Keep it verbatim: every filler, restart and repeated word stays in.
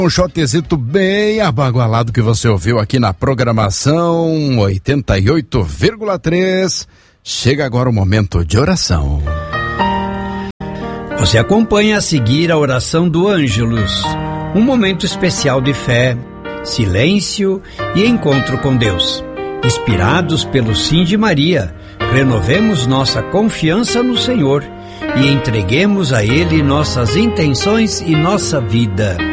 Um shotezito bem abagualado que você ouviu aqui na programação oitenta e oito vírgula três. Chega agora o momento de oração. Você acompanha a seguir a oração do Ângelus, um momento especial de fé, silêncio e encontro com Deus. Inspirados pelo Sim de Maria, renovemos nossa confiança no Senhor e entreguemos a Ele nossas intenções e nossa vida.